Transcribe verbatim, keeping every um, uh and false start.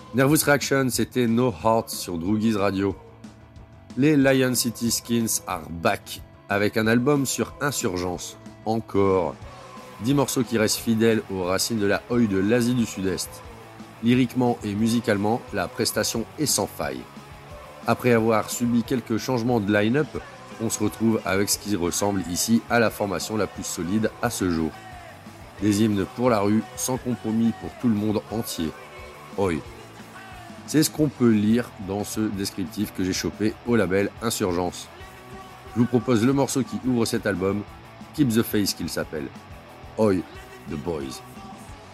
Nervous Reaction, c'était No Heart sur Droogies Radio. Les Lion City Skins are back avec un album sur Insurgence. Encore. dix morceaux qui restent fidèles aux racines de la Oi de l'Asie du Sud-Est. Lyriquement et musicalement, la prestation est sans faille. Après avoir subi quelques changements de line-up, on se retrouve avec ce qui ressemble ici à la formation la plus solide à ce jour. Des hymnes pour la rue, sans compromis pour tout le monde entier. Oi. C'est ce qu'on peut lire dans ce descriptif que j'ai chopé au label Insurgence. Je vous propose le morceau qui ouvre cet album, Keep the Faith qu'il s'appelle. Oi, The Boys.